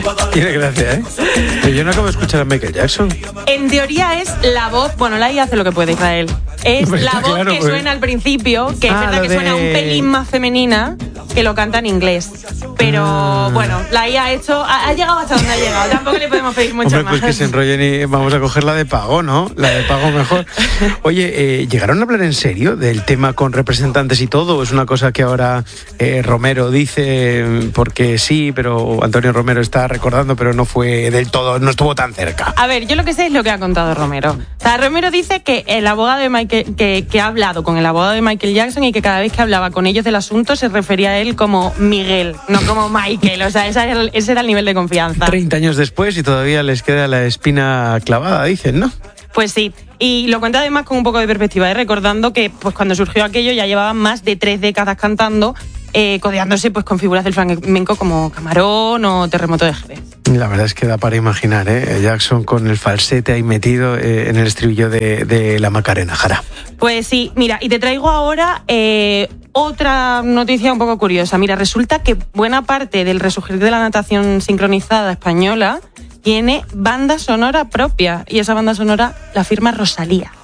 Tiene gracia, ¿eh? Pero yo no acabo de escuchar a Michael Jackson. En teoría es la voz, bueno, la IA hace lo que puede, Israel. Es Pues la voz claro, que pues. suena al principio, que es verdad lo que suena un pelín más femenina, que lo canta en inglés. Pero bueno, la IA ha llegado hasta donde ha llegado. Tampoco le podemos pedir mucho Hombre, más. pues que se enrollen y vamos a coger la de pago, ¿no? La de pago mejor. Oye, ¿llegaron a hablar en serio del tema con representantes y todo? ¿O es una cosa que ahora Romero dice porque sí, pero Antonio Romero está recordando, pero no fue del todo, no estuvo tan cerca? A ver, yo lo que sé es lo que ha contado Romero. O sea, Romero dice que el abogado de Michael, que ha hablado con el abogado de Michael Jackson y que cada vez que hablaba con ellos del asunto se refería a él como Miguel, no como Michael. O sea, ese era el nivel de confianza. 30 años después y todavía les queda la espina clavada, dicen, ¿no? Pues sí, y lo cuenta además con un poco de perspectiva, recordando que pues cuando surgió aquello ya llevaban más de 3 décadas cantando, codeándose pues con figuras del flamenco como Camarón o Terremoto de Jerez. La verdad es que da para imaginar, Jackson con el falsete ahí metido en el estribillo de la Macarena, Jara. Pues sí, mira, y te traigo ahora otra noticia un poco curiosa. Mira, resulta que buena parte del resurgir de la natación sincronizada española tiene banda sonora propia, y esa banda sonora la firma Rosalía.